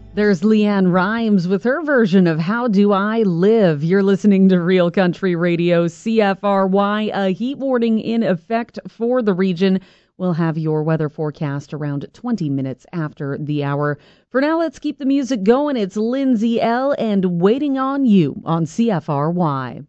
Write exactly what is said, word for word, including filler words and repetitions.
There's Leanne Rhymes with her version of How Do I Live? You're listening to Real Country Radio, C F R Y. A heat warning in effect for the region. We'll have your weather forecast around twenty minutes after the hour. For now, let's keep the music going. It's Lindsay L. and Waiting on You on C F R Y.